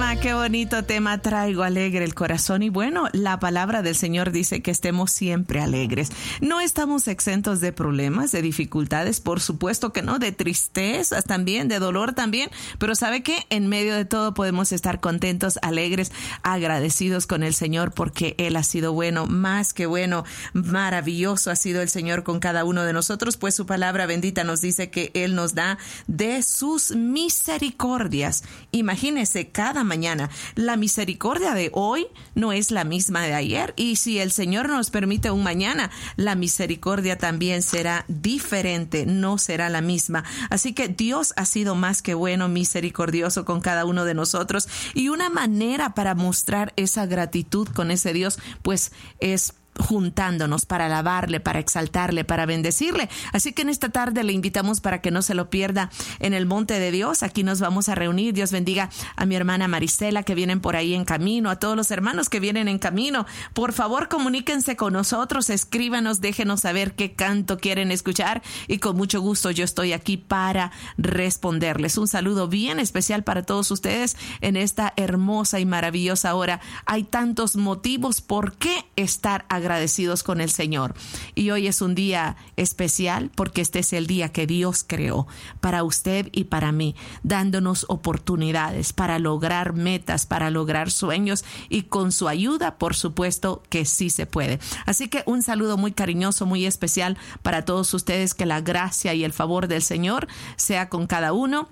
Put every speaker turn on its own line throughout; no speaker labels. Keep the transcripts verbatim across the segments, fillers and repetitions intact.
tema, qué bonito tema. Traigo alegre el corazón. Y bueno, la palabra del Señor dice que estemos siempre alegres. No estamos exentos de problemas, de dificultades, por supuesto que no, de tristezas también, de dolor también. Pero ¿sabe qué? En medio de todo podemos estar contentos, alegres, agradecidos con el Señor porque Él ha sido bueno, más que bueno, maravilloso ha sido el Señor con cada uno de nosotros, pues su palabra bendita nos dice que Él nos da de sus misericordias. Imagínese cada mañana, la misericordia de hoy no es la misma de ayer, y si el Señor nos permite un mañana, la misericordia también será diferente, no será la misma. Así que Dios ha sido más que bueno, misericordioso con cada uno de nosotros, y una manera para mostrar esa gratitud con ese Dios, pues es juntándonos para alabarle, para exaltarle, para bendecirle. Así que en esta tarde le invitamos para que no se lo pierda en el Monte de Dios. Aquí nos vamos a reunir. Dios bendiga a mi hermana Marisela que vienen por ahí en camino, a todos los hermanos que vienen en camino. Por favor, comuníquense con nosotros, escríbanos, déjenos saber qué canto quieren escuchar y con mucho gusto yo estoy aquí para responderles. Un saludo bien especial para todos ustedes en esta hermosa y maravillosa hora. Hay tantos motivos por qué estar agradecidos agradecidos con el Señor. Y hoy es un día especial porque este es el día que Dios creó para usted y para mí, dándonos oportunidades para lograr metas, para lograr sueños, y con su ayuda, por supuesto que sí se puede. Así que un saludo muy cariñoso, muy especial para todos ustedes. Que la gracia y el favor del Señor sea con cada uno.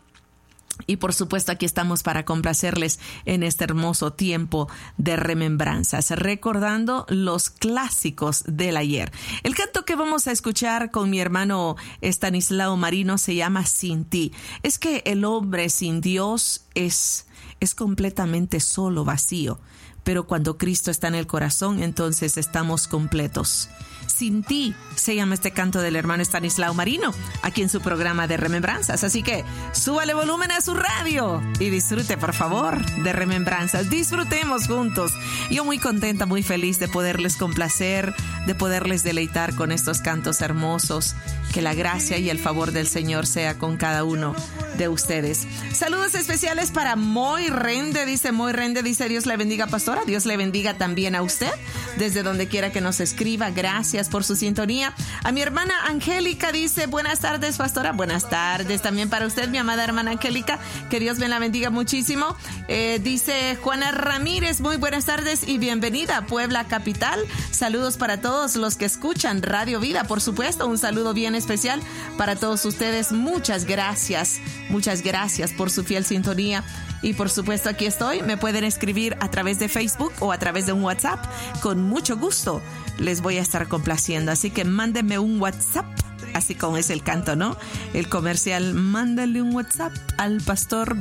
Y por supuesto aquí estamos para complacerles en este hermoso tiempo de remembranzas, recordando los clásicos del ayer. El canto que vamos a escuchar con mi hermano Estanislao Marino se llama Sin ti. Es que el hombre sin Dios es, es completamente solo, vacío. Pero cuando Cristo está en el corazón, entonces estamos completos. Sin ti se llama este canto del hermano Estanislao Marino, aquí en su programa de Remembranzas. Así que súbale volumen a su radio y disfrute, por favor, de Remembranzas. Disfrutemos juntos. Yo muy contenta, muy feliz de poderles complacer, de poderles deleitar con estos cantos hermosos. Que la gracia y el favor del Señor sea con cada uno de ustedes. Saludos especiales para Moy Rende, dice Moy Rende, dice Dios le bendiga, pastora. Dios le bendiga también a usted, desde donde quiera que nos escriba. Gracias por su sintonía. A mi hermana Angélica dice, buenas tardes, pastora. Buenas tardes también para usted, mi amada hermana Angélica. Que Dios me la bendiga muchísimo. Eh, dice Juana Ramírez, muy buenas tardes y bienvenida a Puebla Capital. Saludos para todos los que escuchan Radio Vida, por supuesto. Un saludo bien especial para todos ustedes. Muchas gracias, muchas gracias por su fiel sintonía. Y por supuesto aquí estoy, me pueden escribir a través de Facebook o a través de un WhatsApp. Con mucho gusto les voy a estar complaciendo. Así que mándenme un WhatsApp, así como es el canto, ¿no? El comercial, mándale un WhatsApp al pastor.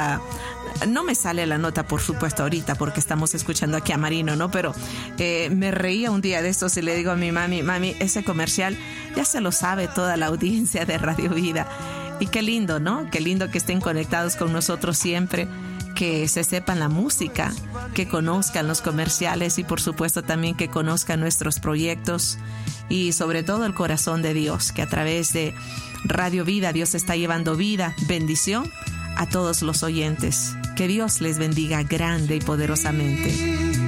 Uh, no me sale la nota, por supuesto, ahorita porque estamos escuchando aquí a Marino, ¿no? Pero eh, me reía un día de estos y le digo a mi mami, mami, ese comercial ya se lo sabe toda la audiencia de Radio Vida. Y qué lindo, ¿no? Qué lindo que estén conectados con nosotros siempre, que se sepan la música, que conozcan los comerciales y por supuesto también que conozcan nuestros proyectos y sobre todo el corazón de Dios, que a través de Radio Vida Dios está llevando vida, bendición a todos los oyentes. Que Dios les bendiga grande y poderosamente.